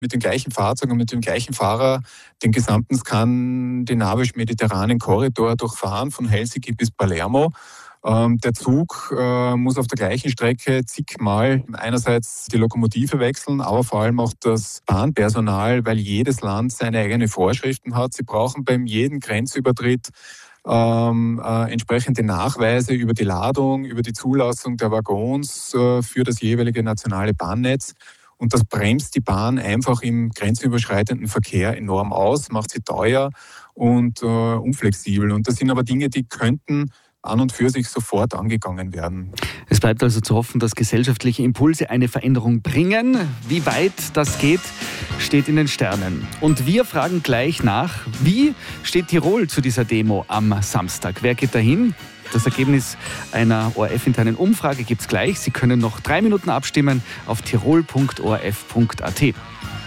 mit den gleichen Fahrzeugen und mit dem gleichen Fahrer den gesamten skandinavisch-mediterranen Korridor durchfahren, von Helsinki bis Palermo. Der Zug muss auf der gleichen Strecke zigmal einerseits die Lokomotive wechseln, aber vor allem auch das Bahnpersonal, weil jedes Land seine eigenen Vorschriften hat. Sie brauchen beim jeden Grenzübertritt entsprechende Nachweise über die Ladung, über die Zulassung der Waggons für das jeweilige nationale Bahnnetz. Und das bremst die Bahn einfach im grenzüberschreitenden Verkehr enorm aus, macht sie teuer und unflexibel. Und das sind aber Dinge, die könnten an und für sich sofort angegangen werden. Es bleibt also zu hoffen, dass gesellschaftliche Impulse eine Veränderung bringen. Wie weit das geht, steht in den Sternen. Und wir fragen gleich nach, wie steht Tirol zu dieser Demo am Samstag? Wer geht dahin? Das Ergebnis einer ORF-internen Umfrage gibt es gleich. Sie können noch 3 Minuten abstimmen auf tirol.orf.at.